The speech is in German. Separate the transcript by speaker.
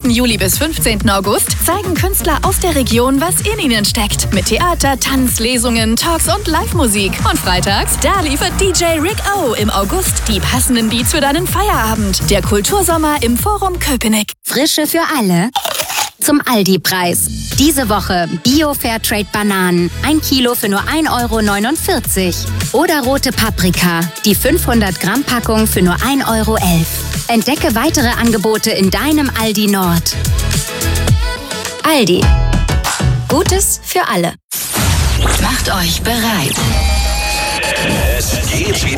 Speaker 1: Juli bis 15. August zeigen Künstler aus der Region, was in ihnen steckt. Mit Theater, Tanz, Lesungen, Talks und Live-Musik. Und freitags, da liefert DJ Rick O im August die passenden Beats für deinen Feierabend. Der Kultursommer im Forum Köpenick.
Speaker 2: Frische für alle zum Aldi-Preis. Diese Woche Bio-Fairtrade-Bananen. 1 Kilo für nur 1,49 €. Oder rote Paprika. Die 500-Gramm-Packung für nur 1,11 €. Entdecke weitere Angebote in deinem Aldi Nord. Aldi. Gutes für alle.
Speaker 3: Macht euch bereit.
Speaker 4: Es geht wieder